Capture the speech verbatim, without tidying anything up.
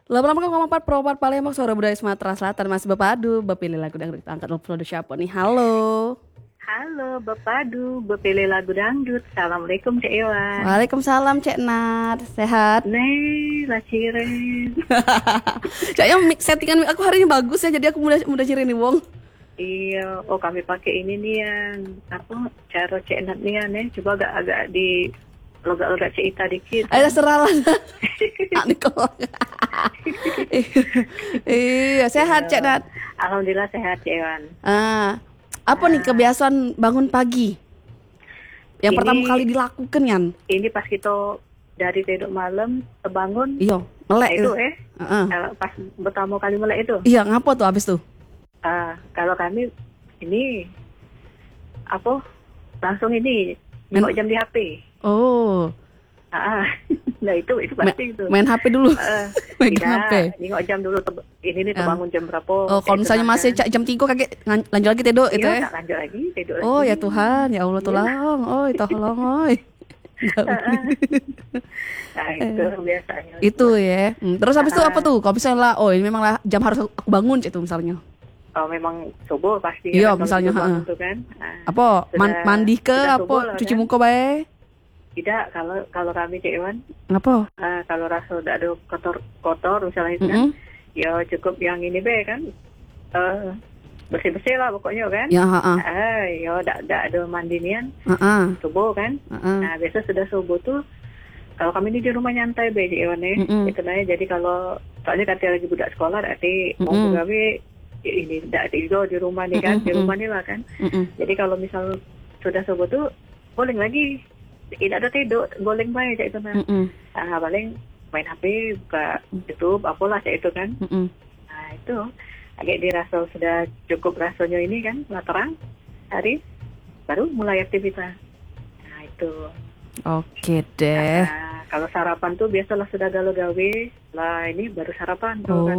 Lama-lama kau ngomong propat Palembang suara budaya Sumatera Selatan masih Bapadu, bapilih lagu dangdut angkat telepon do siapa nih? Halo. Halo, Bapadu, bepilih lagu dangdut. Assalamualaikum, Cek Iwan. Waalaikumsalam Cek Nat, sehat? Nih, lah ciren. Caknya mic settingan mic aku hari ini bagus ya, jadi aku mudah mudah ciri nih Wong. Iya, oh kami pakai ini nih yang apa? Cara Cek Nat nih aneh. Coba agak-agak di logak-logak Cek Ita dikit. Ayo serah lah. Nikol. Iya, sehat Cek Nat. Alhamdulillah sehat, Cek Iwan. Ah, apa nih kebiasaan bangun pagi yang Ini- pertama kali dilakukan kan? Ini pas kita dari tidur malam terbangun. Iya, melek itu eh. Heeh. Kalau pas pertama kali melek itu. Iya, ngapa tuh abis tuh? Ah, kalau kami ini apa? Langsung ini nengok jam di H P. Oh, Ah, nah itu itu ma- pasti itu. main H P dulu. Eh, Megang H P. tidak, nengok jam dulu. Teb- ini nih terbangun jam berapa? Oh, kalau Itu misalnya makan. masih cak jam tiga kaget ngan- lanjut lagi tidur itu Iya, ya. tak lanjut lagi tidur Oh lagi. ya Tuhan, ya Allah tolong, oi tolong, oi. Nah itu biasanya. Itu ya. Hmm, Terus habis itu apa tuh? Kalau misalnya lah, oh ini memang lah jam harus aku bangun itu misalnya. Oh memang subuh pasti. Iya, kan, kalau misalnya, subuh bangun ha-ha. tuh kan. Nah, Apa man- sudah- mandi ke sudah apa subuh lah, cuci kan? muka bae? Tidak, kalau kalau kami Cik Iwan, Ngapa? ah, kalau rasa udah ada kotor kotor misalnya itu kan, Mm-mm. ya cukup yang ini be kan. Eh, bersih-bersih lah pokoknya kan. Ya, heeh. Ah, ya udah udah ada mandinian Heeh. subuh kan. Heeh. Nah, biasa sudah subuh tuh kalau kami ini di rumah nyantai be Cik Iwan ya. Mm-mm. Itu nanya jadi kalau soalnya kata lagi budak sekolah berarti mau Mm-mm. gawe ya ini tidak tidur di rumah nih kan, Mm-mm, di rumah mm-mm. nih lah kan. Mm-mm. Jadi kalau misal sudah subuh tuh boleh lagi tidak ada tidur, boleh baik Cik itu nah. Mm-mm. Ah, paling main H P, buka YouTube, apalah Cik itu kan. Mm-mm. Nah, itu agak dirasa sudah cukup rasanya ini kan, lah terang hari baru mulai aktivitas. Nah, itu. Oke deh. Nah, kalau sarapan tuh biasalah sudah galau gawe lah ini baru sarapan tuh Oh. kan.